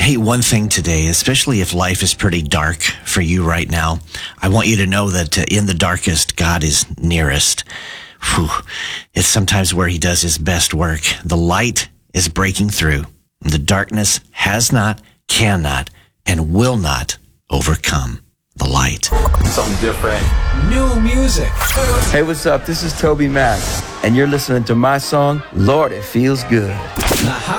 Hey, one thing today, especially if life is pretty dark for you right now, I want you to know that in the darkest, God is nearest. Whew. It's sometimes where he does his best work. The light is breaking through. The darkness has not, cannot, and will not overcome the light. Something different. New music. Hey, what's up? This is Toby Mac, and you're listening to my song, Lord, It Feels Good. The